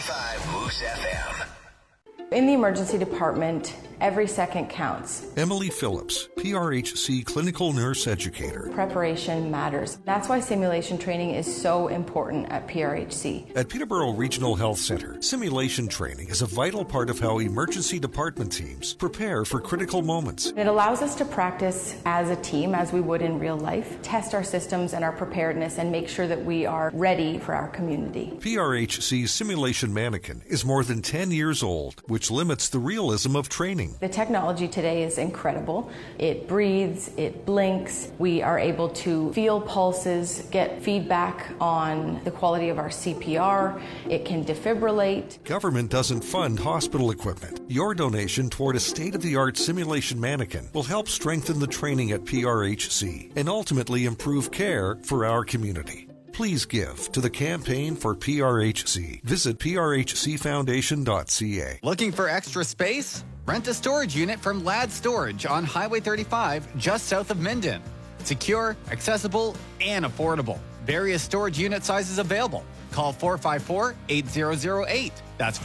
93.5 Moose FM. In the emergency department, every second counts. Emily Phillips, PRHC clinical nurse educator. Preparation matters. That's why simulation training is so important at PRHC. At Peterborough Regional Health Centre, simulation training is a vital part of how emergency department teams prepare for critical moments. It allows us to practice as a team, as we would in real life, test our systems and our preparedness, and make sure that we are ready for our community. PRHC's simulation mannequin is more than 10 years old, which limits the realism of training. The technology today is incredible. It breathes, it blinks. We are able to feel pulses, get feedback on the quality of our CPR. It can defibrillate. Government doesn't fund hospital equipment. Your donation toward a state-of-the-art simulation mannequin will help strengthen the training at PRHC and ultimately improve care for our community. Please give to the campaign for PRHC. Visit prhcfoundation.ca. Looking for extra space? Rent a storage unit from Ladd Storage on Highway 35, just south of Minden. Secure, accessible, and affordable. Various storage unit sizes available. Call 454-8008. That's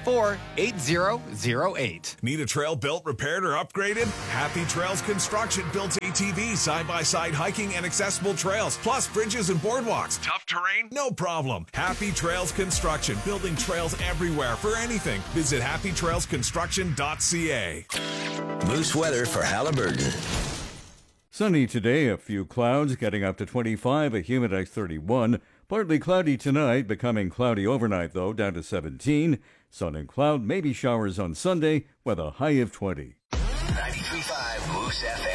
454-8008. Need a trail built, repaired, or upgraded? Happy Trails Construction builds ATV, side-by-side hiking and accessible trails, plus bridges and boardwalks. Tough terrain? No problem. Happy Trails Construction, building trails everywhere for anything. Visit happytrailsconstruction.ca. Moose weather for Halliburton. Sunny today, a few clouds, getting up to 25, a humidex 31. Partly cloudy tonight, becoming cloudy overnight, though, down to 17. Sun and cloud, maybe showers on Sunday, with a high of 20. 93.5 Moose FM.